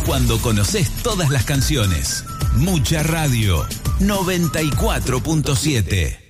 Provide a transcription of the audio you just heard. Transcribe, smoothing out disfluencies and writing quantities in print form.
cuando conoces todas las canciones. Mucha Radio 94.7.